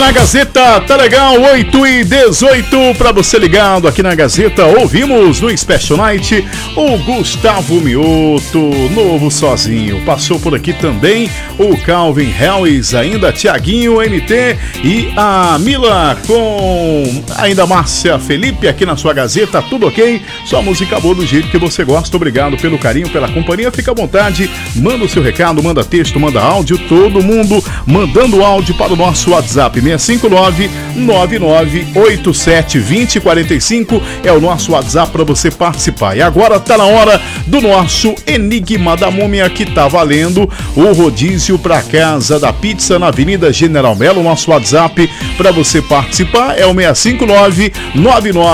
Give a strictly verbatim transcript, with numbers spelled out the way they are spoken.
na Gazeta, tá legal, oito e dezoito, pra você ligado aqui na Gazeta. Ouvimos no Special Night o Gustavo Mioto, novo sozinho. Passou por aqui também o Calvin Harris, ainda Tiaguinho M T e a Mila com ainda Márcia Felipe aqui na sua Gazeta. Tudo ok? Sua música boa do jeito que você gosta. Obrigado pelo carinho, pela companhia. Fica à vontade, manda o seu recado, manda texto, manda áudio. Todo mundo mandando áudio para o nosso WhatsApp. seis cinco nove, nove nove oito sete, dois zero quatro cinco é o nosso WhatsApp para você participar. E agora tá na hora do nosso Enigma da Múmia, que tá valendo o rodízio para Casa da Pizza na Avenida General Melo. Nosso WhatsApp para você participar é o seis cinco nove, nove nove